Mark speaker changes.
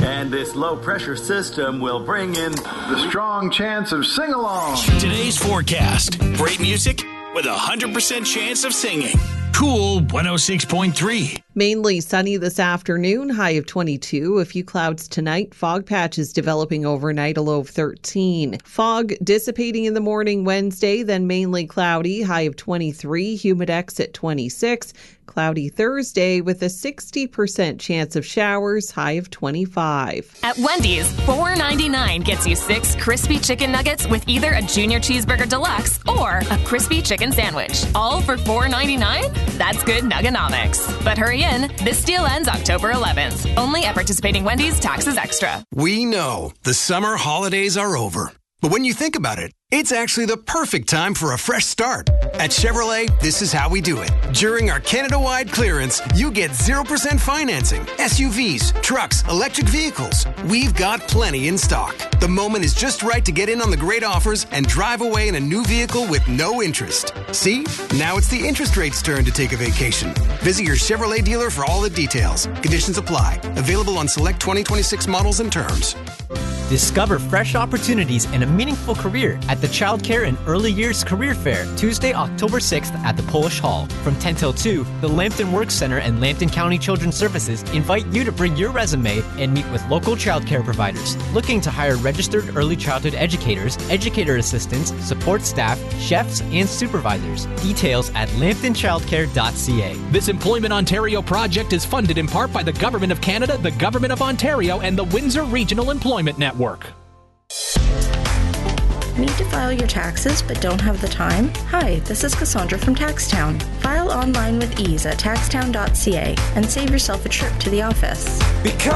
Speaker 1: And this low-pressure system will bring in the strong chance of sing-along.
Speaker 2: Today's forecast. Great music with 100% chance of singing. Cool 106.3.
Speaker 3: Mainly sunny this afternoon, high of 22. A few clouds tonight. Fog patches developing overnight, a low of 13. Fog dissipating in the morning Wednesday, then mainly cloudy, high of 23. Humidex at 26. Cloudy Thursday with a 60% chance of showers, high of 25.
Speaker 4: At Wendy's, $4.99 gets you 6 crispy chicken nuggets with either a Junior Cheeseburger Deluxe or a crispy chicken sandwich. All for $4.99? That's good Nuggonomics. But hurry in. This deal ends October 11th. Only at participating Wendy's, taxes extra.
Speaker 5: We know the summer holidays are over. But when you think about it, it's actually the perfect time for a fresh start. At Chevrolet, this is how we do it. During our Canada-wide clearance, you get 0% financing, SUVs, trucks, electric vehicles. We've got plenty in stock. The moment is just right to get in on the great offers and drive away in a new vehicle with no interest. See? Now it's the interest rate's turn to take a vacation. Visit your Chevrolet dealer for all the details. Conditions apply. Available on select 2026 models and terms.
Speaker 6: Discover fresh opportunities and a meaningful career at the Child Care and Early Years Career Fair, Tuesday, October 6th at the Polish Hall. From 10 till 2, the Lambton Works Center and Lambton County Children's Services invite you to bring your resume and meet with local child care providers looking to hire registered early childhood educators, educator assistants, support staff, chefs, and supervisors. Details at lambtonchildcare.ca.
Speaker 7: This Employment Ontario project is funded in part by the Government of Canada, the Government of Ontario, and the Windsor Regional Employment Network.
Speaker 8: Need to file your taxes but don't have the time? Hi, this is Cassandra from Taxtown. File online with ease at taxtown.ca and save yourself a trip to the office.